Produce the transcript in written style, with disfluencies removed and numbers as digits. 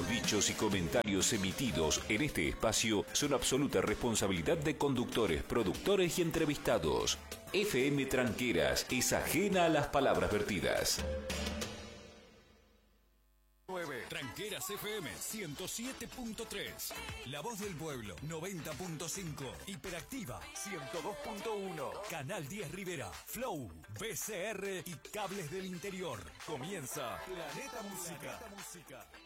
Los dichos y comentarios emitidos en este espacio son absoluta responsabilidad de conductores, productores y entrevistados. FM Tranqueras es ajena a las palabras vertidas. Tranqueras FM 107.3, La Voz del Pueblo 90.5, Hiperactiva 102.1, Canal 10 Rivera, Flow, BCR y Cables del Interior. Comienza Planeta Música.